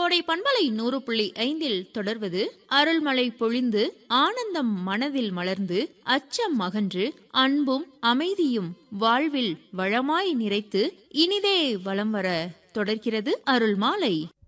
கோடை பண்பலை 100.5 தொடர்வது அருள்மழை பொழிந்து ஆனந்தம் மனதில் மலர்ந்து அச்சம் அகன்று அன்பும் அமைதியும் வாழ்வில் வளமாய் நிறைத்து இனிதே வலம் வர தொடர்கிறது அருள்மாலை.